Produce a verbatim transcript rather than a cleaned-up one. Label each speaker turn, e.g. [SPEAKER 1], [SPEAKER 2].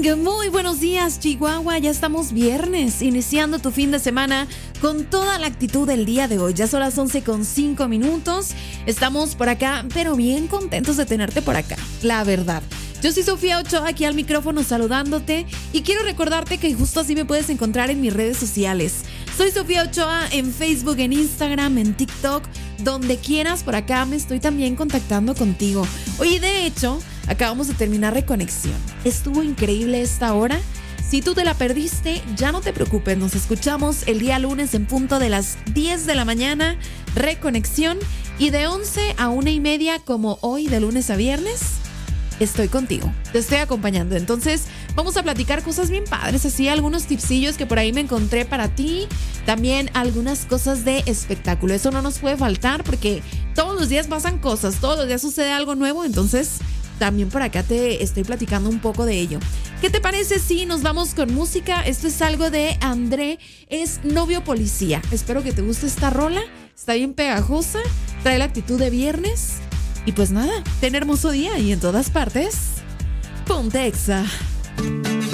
[SPEAKER 1] Muy buenos días, Chihuahua. Ya estamos viernes, iniciando tu fin de semana con toda la actitud del día de hoy. Ya son las once con cinco minutos. Estamos por acá, pero bien contentos de tenerte por acá, la verdad. Yo soy Sofía Ochoa, aquí al micrófono saludándote, y quiero recordarte que justo así me puedes encontrar en mis redes sociales. Soy Sofía Ochoa en Facebook, en Instagram, en TikTok, donde quieras. Por acá me estoy también contactando contigo. Oye, de hecho, acabamos de terminar Reconexión. Estuvo increíble esta hora. Si tú te la perdiste, ya no te preocupes. Nos escuchamos el día lunes en punto de las diez de la mañana, Reconexión. Y de once a una y media, como hoy, de lunes a viernes, estoy contigo, te estoy acompañando. Entonces vamos a platicar cosas bien padres, así algunos tipsillos que por ahí me encontré para ti. También algunas cosas de espectáculo. Eso no nos puede faltar porque todos los días pasan cosas, todos los días sucede algo nuevo. Entonces también por acá te estoy platicando un poco de ello. ¿Qué te parece si nos vamos con música? Esto es algo de André, es Novio Policía. Espero que te guste esta rola, está bien pegajosa, trae la actitud de viernes. Y pues nada, ten hermoso día y en todas partes, ponte Exa.